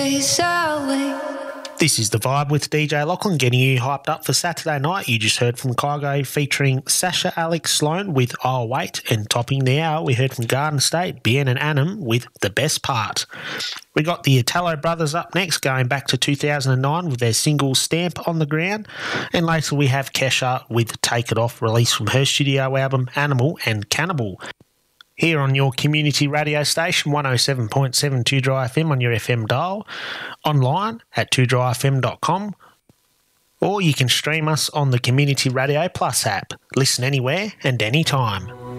This is The Vibe with DJ Lachlan, getting you hyped up for Saturday night. You just heard from Kygo featuring Sasha Alex Sloan with I'll Wait, and topping the hour we heard from Garden State, Bien and Annam with The Best Part. We got the Italo Brothers up next, going back to 2009 with their single Stamp on the Ground, and later we have Kesha with Take It Off, released from her studio album Animal and Cannibal. Here on your community radio station, 107.7 2 Dry FM on your FM dial, online at 2dryfm.com, or you can stream us on the Community Radio Plus app. Listen anywhere and anytime.